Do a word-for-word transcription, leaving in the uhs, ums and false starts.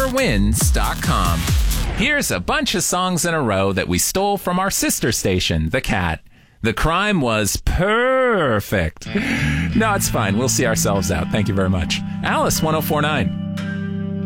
never wins dot com. Here's a bunch of songs in a row that we stole from our sister station, The Cat. The crime was perfect. No, it's fine. We'll see ourselves out. Thank you very much. Alice, one oh four point nine.